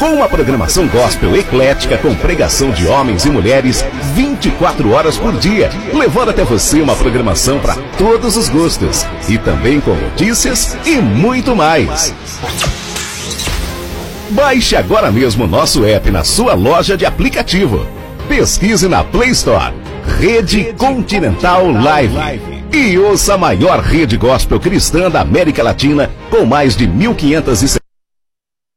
Com uma programação gospel eclética com pregação de homens e mulheres 24 horas por dia, levando até você uma programação para todos os gostos e também com notícias e muito mais. Baixe agora mesmo o nosso app na sua loja de aplicativo. Pesquise na Play Store Rede Continental Live e ouça a maior rede gospel cristã da América Latina com mais de 1.500